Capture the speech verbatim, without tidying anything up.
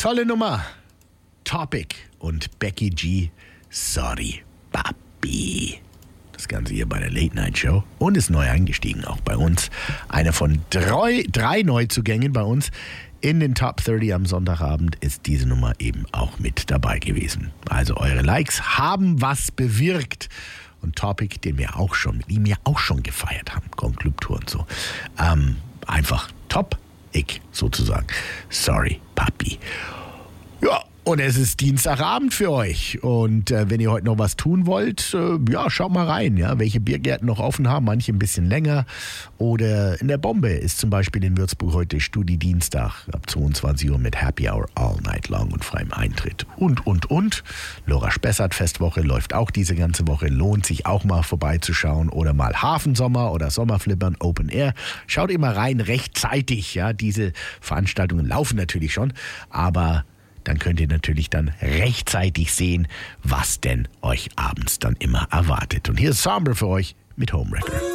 Tolle Nummer. Topic und Becky G. Sorry, Papi. Das Ganze hier bei der Late Night Show. Und ist neu eingestiegen, auch bei uns. Einer von drei, drei Neuzugängen bei uns. In den Top dreißig am Sonntagabend ist diese Nummer eben auch mit dabei gewesen. Also eure Likes haben was bewirkt. Und Topic, den wir auch schon, mit ihm ja auch schon gefeiert haben. Komm, Clubtour und so. Ähm, einfach top. Ich sozusagen. Sorry, Papi. Ja. Und es ist Dienstagabend für euch. Und äh, wenn ihr heute noch was tun wollt, äh, ja, schaut mal rein, ja, welche Biergärten noch offen haben, manche ein bisschen länger. Oder in der Bombe ist zum Beispiel in Würzburg heute Studi-Dienstag ab zweiundzwanzig Uhr mit Happy Hour all night long und freiem Eintritt. Und, und, und. Lora Spessart-Festwoche läuft auch diese ganze Woche. Lohnt sich auch mal vorbeizuschauen. Oder mal Hafensommer oder Sommerflippern Open Air. Schaut immer rein, rechtzeitig. Ja, diese Veranstaltungen laufen natürlich schon, aber dann könnt ihr natürlich dann rechtzeitig sehen, was denn euch abends dann immer erwartet. Und hier ist Sombre für euch mit Homewrecker.